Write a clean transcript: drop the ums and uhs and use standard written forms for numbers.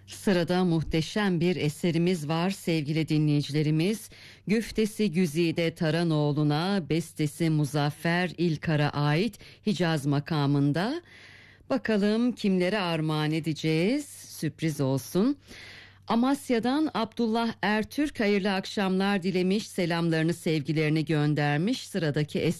Sırada muhteşem bir eserimiz var sevgili dinleyicilerimiz. Güftesi Güzide Taranoğlu'na, bestesi Muzaffer İlkar'a ait Hicaz makamında. Bakalım kimlere armağan edeceğiz? Sürpriz olsun. Amasya'dan Abdullah Ertürk hayırlı akşamlar dilemiş, selamlarını sevgilerini göndermiş. Sıradaki